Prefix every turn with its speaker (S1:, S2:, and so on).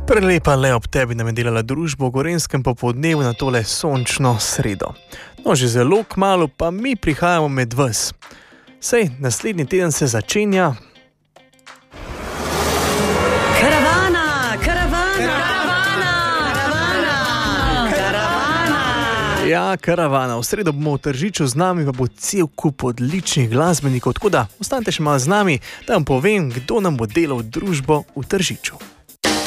S1: Prelepa le ob tebi nam je delala družbo v Gorenjskem popoldnevu na tole sončno sredo. No, že zelo kmalu pa mi prihajamo med vas. Sej, naslednji teden se začenja... Ja, karavana. V sredo bomo v Tržiču, z nami pa bo cel kup odličnih glasbenikov, tako da ostanite še malo z nami, da vam povem, kdo nam bo delal družbo v Tržiču.